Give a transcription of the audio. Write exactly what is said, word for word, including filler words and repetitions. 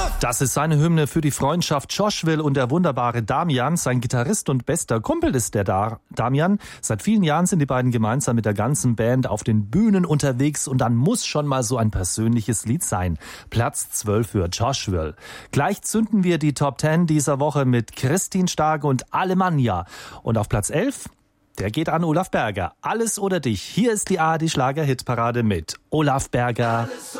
Das ist seine Hymne für die Freundschaft Joshville und der wunderbare Damian. Sein Gitarrist und bester Kumpel ist der da- Damian. Seit vielen Jahren sind die beiden gemeinsam mit der ganzen Band auf den Bühnen unterwegs und dann muss schon mal so ein persönliches Lied sein. Platz zwölf für Joshville. Gleich zünden wir die Top zehn dieser Woche mit Christine Starke und Alemannia. Und auf Platz elf, der geht an Olaf Berger. Alles oder dich. Hier ist die A R D Schlager-Hitparade mit Olaf Berger.